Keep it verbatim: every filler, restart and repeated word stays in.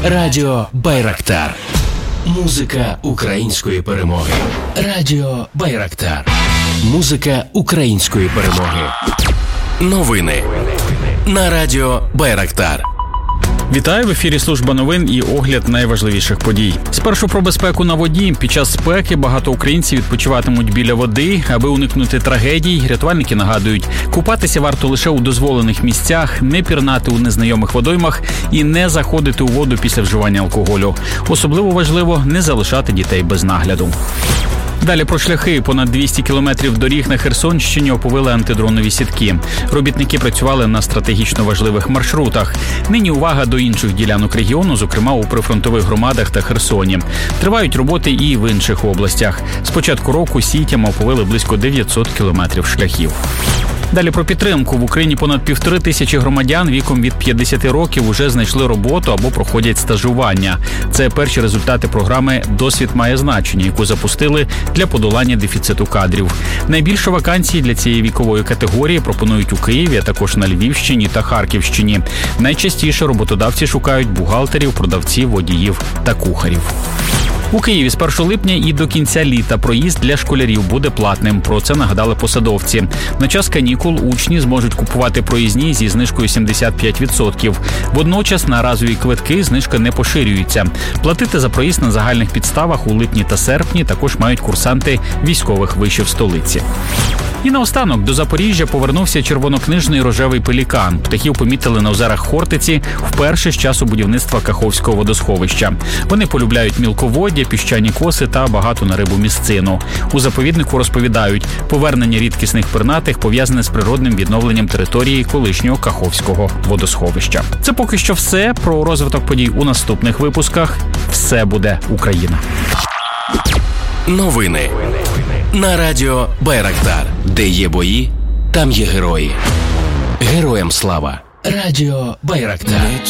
Радіо Байрактар. Музика української перемоги. Радіо Байрактар. Музика української перемоги. Новини на Радіо Байрактар. Вітаю, в ефірі служба новин і огляд найважливіших подій. Спершу про безпеку на воді. Під час спеки багато українців відпочиватимуть біля води. Аби уникнути трагедій, рятувальники нагадують, купатися варто лише у дозволених місцях, не пірнати у незнайомих водоймах і не заходити у воду після вживання алкоголю. Особливо важливо не залишати дітей без нагляду. Далі про шляхи. Понад двісті кілометрів доріг на Херсонщині оповили антидронові сітки. Робітники працювали на стратегічно важливих маршрутах. Нині увага до інших ділянок регіону, зокрема у прифронтових громадах та Херсоні. Тривають роботи і в інших областях. З початку року сітями оповили близько дев'ятсот кілометрів шляхів. Далі про підтримку. В Україні понад півтори тисячі громадян віком від п'ятдесяти років уже знайшли роботу або проходять стажування. Це перші результати програми «Досвід має значення», яку запустили для подолання дефіциту кадрів. Найбільше вакансій для цієї вікової категорії пропонують у Києві, а також на Львівщині та Харківщині. Найчастіше роботодавці шукають бухгалтерів, продавців, водіїв та кухарів. У Києві з першого липня і до кінця літа проїзд для школярів буде платним. Про це нагадали посадовці. На час канікул учні зможуть купувати проїзні зі знижкою сімдесят п'ять відсотків. Водночас на разові квитки знижка не поширюється. Платити за проїзд на загальних підставах у липні та серпні також мають курсанти військових вишів столиці. І наостанок до Запоріжжя повернувся червонокнижний рожевий пелікан. Птахів помітили на озерах Хортиці вперше з часу будівництва Каховського водосховища. Вони полюбляють мілководдя, піщані коси та багату на рибу місцину. У заповіднику розповідають, повернення рідкісних пернатих пов'язане з природним відновленням території колишнього Каховського водосховища. Це поки що все. Про розвиток подій у наступних випусках. Все буде Україна. Новини на Радіо Байрактар. Де є бої, там є герої. Героям слава. Радіо Байрактар.